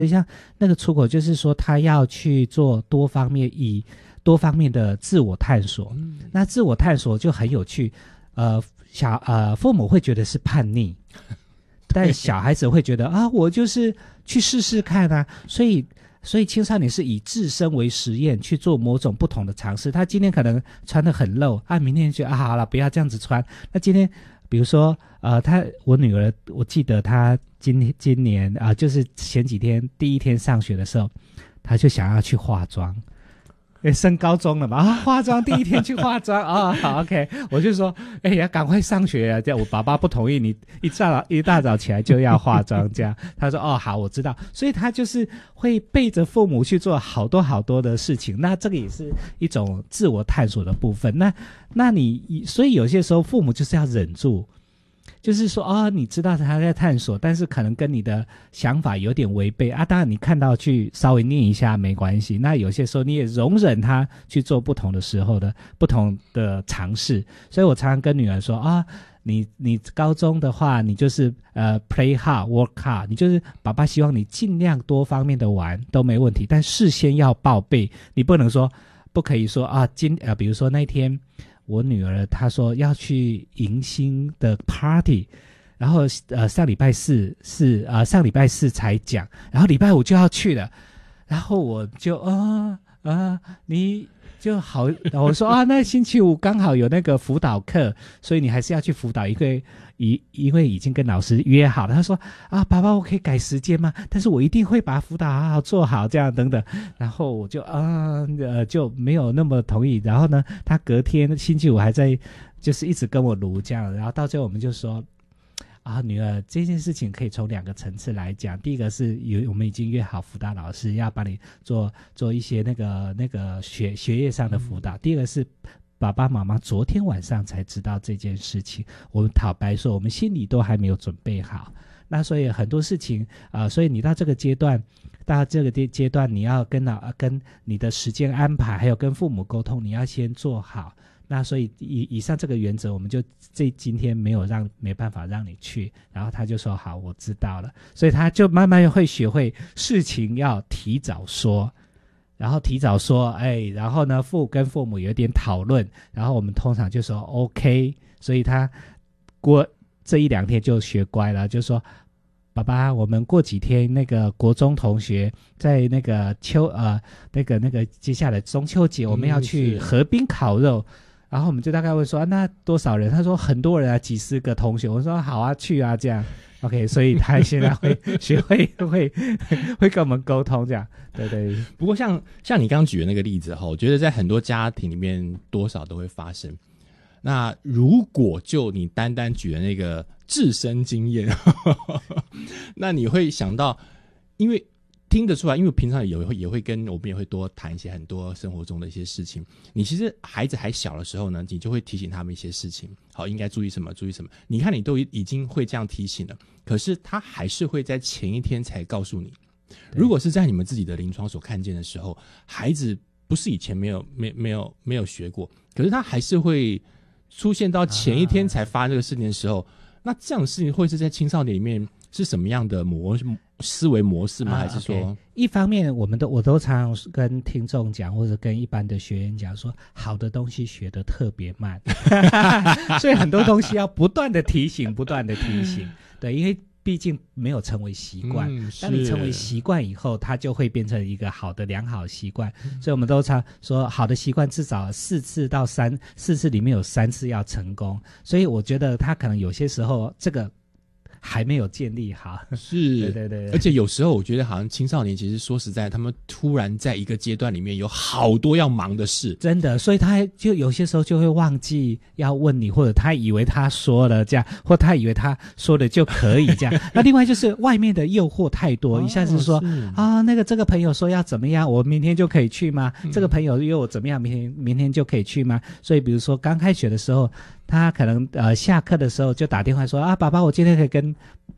就像那个出口，就是说他要去做多方面的自我探索。那自我探索就很有趣，父母会觉得是叛逆，但小孩子会觉得啊，我就是去试试看啊。所以青少年是以自身为实验去做某种不同的尝试。他今天可能穿得很露啊，明天觉得啊，好了，不要这样子穿。那今天比如说我女儿，我记得她今年就是前几天第一天上学的时候，她就想要去化妆。升高中了嘛，化妆第一天去化妆好 OK， 我就说要赶快上学啊，这样我爸爸不同意你一大早起来就要化妆这样。他说好，我知道。所以他就是会背着父母去做好多好多的事情，那这个也是一种自我探索的部分。那所以有些时候父母就是要忍住，就是说你知道他在探索，但是可能跟你的想法有点违背啊。当然你看到去稍微念一下没关系，那有些时候你也容忍他去做不同的时候的不同的尝试。所以我常常跟女儿说你高中的话，你就是play hard work hard， 你就是爸爸希望你尽量多方面的玩都没问题，但事先要报备。你不可以说比如说那天我女儿她说要去迎新的 party， 然后上礼拜四才讲，然后礼拜五就要去了，然后我就你就好，我说那星期五刚好有那个辅导课，所以你还是要去辅导，因为已经跟老师约好了。他说爸爸我可以改时间吗？但是我一定会把辅导好好做好这样等等。然后我就就没有那么同意。然后呢，他隔天星期五还在就是一直跟我撸这样，然后到最后我们就说女儿，这件事情可以从2个层次来讲。第一个是我们已经约好辅导老师要帮你做一些那个学业上的辅导。第二个是爸爸妈妈昨天晚上才知道这件事情，我们坦白说我们心里都还没有准备好。那所以很多事情所以你到这个阶段你要跟你的时间安排还有跟父母沟通，你要先做好。那所以以上这个原则，我们就今天没办法让你去。然后他就说好，我知道了。所以他就慢慢会学会事情要提早说，然后然后呢跟父母有点讨论，然后我们通常就说 OK。所以他过这1-2天就学乖了，就说爸爸，我们过几天那个国中同学在那个接下来中秋节我们要去河滨烤肉。然后我们就大概会说那多少人？他说很多人几十个同学。我说好啊，去啊这样。OK， 所以他现在会学会跟我们沟通这样。对对。 不过像你刚刚举的那个例子我觉得在很多家庭里面多少都会发生。那如果就你单单举的那个自身经验那你会想到，因为听得出来，因为平常也会跟我们也会多谈一些很多生活中的一些事情。你其实孩子还小的时候呢，你就会提醒他们一些事情，应该注意什么。你看你都已经会这样提醒了，可是他还是会在前一天才告诉你。如果是在你们自己的临床所看见的时候，孩子不是以前没有学过，可是他还是会出现到前一天才发这个事情的时候，那这样的事情会是在青少年里面是什么样的思维模式吗？还是说 okay，一方面我都常常跟听众讲，或者跟一般的学员讲说，好的东西学得特别慢所以很多东西要不断的提醒对，因为毕竟没有成为习惯，当你成为习惯以后，它就会变成一个良好习惯。所以我们都常说好的习惯至少4次里面有3次要成功。所以我觉得他可能有些时候这个还没有建立好。 是， 对。 而且有时候我觉得好像青少年其实说实在，他们突然在一个阶段里面有好多要忙的事， 真的，所以他就有些时候就会忘记要问你，或者他以为他说了这样，或他以为他说的就可以这样那另外就是外面的诱惑太多，一下子说这个朋友说要怎么样，我明天就可以去吗？这个朋友约我怎么样，明天就可以去吗？所以比如说刚开学的时候，他可能下课的时候就打电话说爸爸，我今天可以跟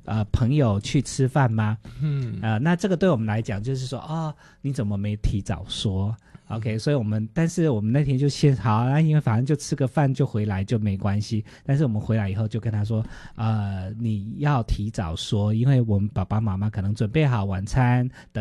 朋友去吃饭吗？那这个对我们来讲就是说，哦，你怎么没提早说？OK， 所以但是我们那天就先好，那因为反正就吃个饭就回来就没关系。但是我们回来以后就跟他说，你要提早说，因为我们爸爸妈妈可能准备好晚餐，等